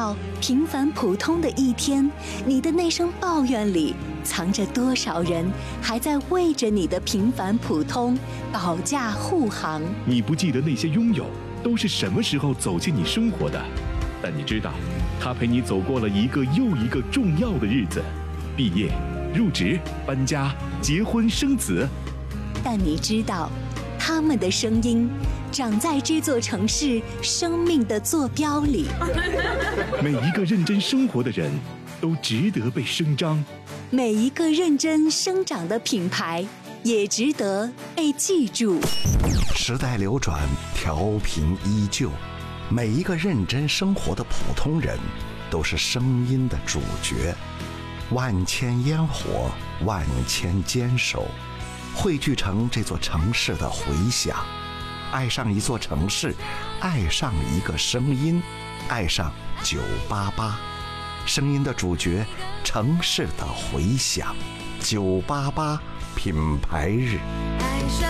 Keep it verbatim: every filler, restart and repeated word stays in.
道，平凡普通的一天，你的那声抱怨里藏着多少人还在为着你的平凡普通保驾护航。 你不记得那些拥有都是什么时候走进你生活的，但你知道，他陪你走过了一个又一个重要的日子，毕业、入职、搬家、结婚、生子。 但你知道，他们的声音长在这座城市生命的坐标里。 每一个认真生活的人都值得被声张， 每一个认真生长的品牌也值得被记住。 时代流转，调频依旧，每一个认真生活的普通人都是声音的主角。万千烟火，万千坚守，汇聚成这座城市的回响。爱上一座城市，爱上一个声音，爱上九八八，声音的主角，城市的回响。九八八品牌日。